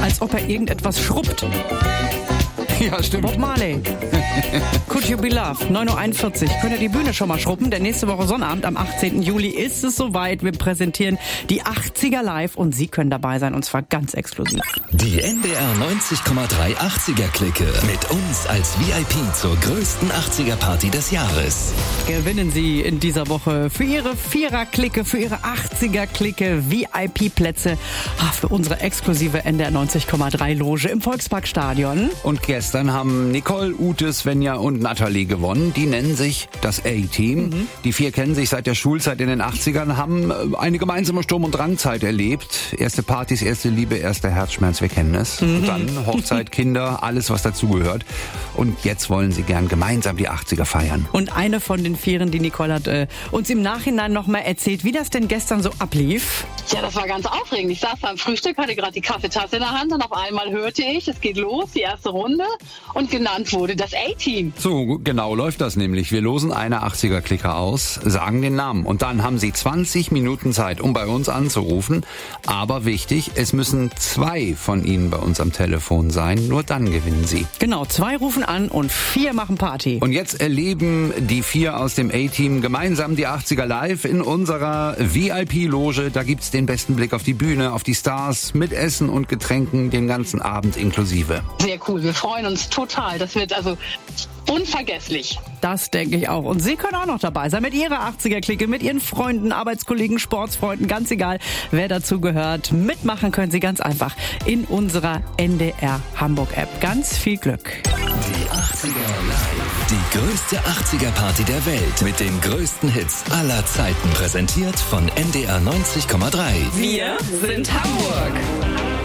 als ob er irgendetwas schrubbt. Ja, stimmt. Bob Marley. Could You Be Loved, 9.41 Uhr. Könnt ihr die Bühne schon mal schrubben? Denn nächste Woche Sonnabend, am 18. Juli, ist es soweit. Wir präsentieren die 80er live und Sie können dabei sein, und zwar ganz exklusiv. Die NDR 90,3 80er-Clique. Mit uns als VIP zur größten 80er-Party des Jahres. Gewinnen Sie in dieser Woche für Ihre Vierer-Clique, für Ihre 80er-Clique VIP-Plätze für unsere exklusive NDR 90,3 Loge im Volksparkstadion. Und gestern haben Nicole, Ute, Svenja und Nathalie gewonnen. Die nennen sich das A-Team. Die 4 kennen sich seit der Schulzeit in den 80ern, haben eine gemeinsame Sturm- und Drangzeit erlebt. Erste Partys, erste Liebe, erster Herzschmerz, wir kennen es. Und dann Hochzeit, Kinder, alles was dazugehört. Und jetzt wollen sie gern gemeinsam die 80er feiern. Und eine von den 4, die Nicole hat uns im Nachhinein nochmal erzählt, wie das denn gestern so ablief. Ja, das war ganz aufregend. Ich saß beim Frühstück, hatte gerade die Kaffeetasse in der Hand und auf einmal hörte ich, es geht los, die erste Runde, und genannt wurde das A-Team. So genau läuft das nämlich. Wir losen eine 80er-Clique aus, sagen den Namen und dann haben sie 20 Minuten Zeit, um bei uns anzurufen. Aber wichtig, es müssen 2 von ihnen bei uns am Telefon sein, nur dann gewinnen sie. Genau, 2 rufen an und 4 machen Party. Und jetzt erleben die 4 aus dem A-Team gemeinsam die 80er live in unserer VIP-Loge. Da gibt's den besten Blick auf die Bühne, auf die Stars, mit Essen und Getränken den ganzen Abend inklusive. Sehr cool, wir freuen uns total. Das wird also unvergesslich. Das denke ich auch. Und Sie können auch noch dabei sein mit Ihrer 80er-Clique, mit Ihren Freunden, Arbeitskollegen, Sportsfreunden, ganz egal, wer dazu gehört. Mitmachen können Sie ganz einfach in unserer NDR Hamburg-App. Ganz viel Glück. Die 80er live. Die größte 80er-Party der Welt mit den größten Hits aller Zeiten. Präsentiert von NDR 90,3. Wir sind Hamburg.